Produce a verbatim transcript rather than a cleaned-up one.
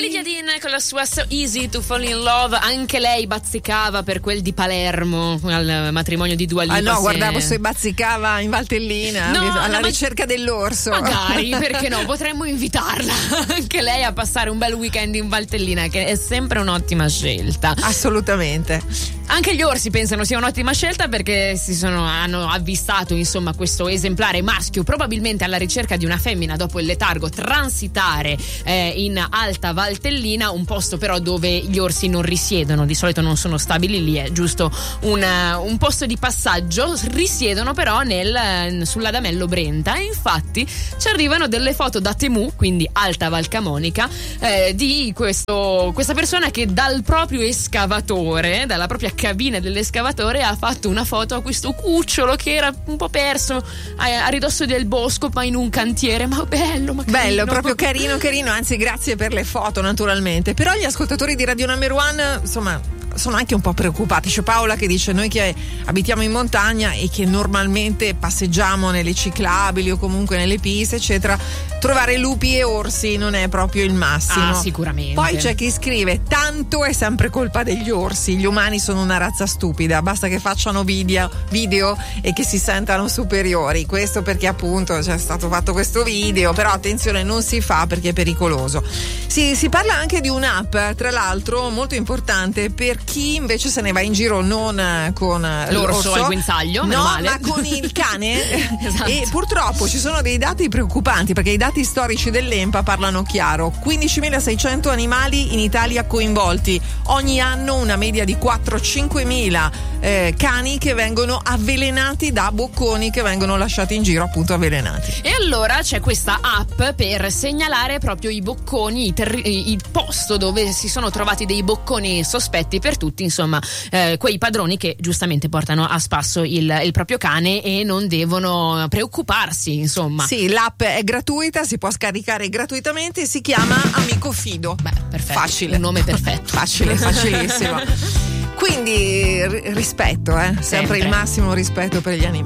Lydia Dean con la sua So Easy to Fall in Love, anche lei bazzicava per quel di Palermo al matrimonio di Dua Lipa. Ah no, se... guardavo se bazzicava in Valtellina, no, alla no, ricerca ma... dell'orso. Magari, perché no, potremmo invitarla anche lei a passare un bel weekend in Valtellina, che è sempre un'ottima scelta. Assolutamente. Anche gli orsi pensano sia un'ottima scelta perché si sono, hanno avvistato insomma questo esemplare maschio probabilmente alla ricerca di una femmina dopo il letargo transitare eh, in Alta Valtellina, un posto però dove gli orsi non risiedono, di solito non sono stabili lì, è giusto un, un posto di passaggio, risiedono però nel, sull'Adamello Brenta, e infatti ci arrivano delle foto da Temu, quindi Alta Val Camonica, eh, di questo, questa persona che dal proprio escavatore, dalla propria cabina dell'escavatore, ha fatto una foto a questo cucciolo che era un po' perso a, a ridosso del bosco, ma in un cantiere. Ma bello, ma carino. Bello, proprio carino, carino. Anzi, grazie per le foto, naturalmente. Però gli ascoltatori di Radio Number One, insomma, sono anche un po' preoccupati. C'è Paola che dice: noi che abitiamo in montagna e che normalmente passeggiamo nelle ciclabili o comunque nelle piste eccetera, trovare lupi e orsi non è proprio il massimo. Ah, sicuramente. Poi c'è chi scrive: tanto è sempre colpa degli orsi, gli umani sono una razza stupida, basta che facciano video, video e che si sentano superiori. Questo perché appunto c'è stato fatto questo video, però attenzione, non si fa perché è pericoloso. Si, si parla anche di un'app, tra l'altro molto importante per chi invece se ne va in giro non con l'orso, l'orso al guinzaglio, no, male. ma con il cane. Esatto. E purtroppo ci sono dei dati preoccupanti, perché i dati storici dell'E M P A parlano chiaro: quindicimilaseicento animali in Italia coinvolti, ogni anno una media di quattro cinquemila eh, cani che vengono avvelenati da bocconi che vengono lasciati in giro appunto avvelenati. E allora c'è questa app per segnalare proprio i bocconi, i terri- il posto dove si sono trovati dei bocconi sospetti per tutti, insomma, eh, quei padroni che giustamente portano a spasso il, il proprio cane e non devono preoccuparsi, insomma. Sì, l'app è gratuita, si può scaricare gratuitamente e si chiama Amico Fido. Beh, perfetto. Facile. Un nome perfetto. Facile, facilissimo. Quindi r- rispetto, eh? Sempre, Sempre il massimo rispetto per gli animali.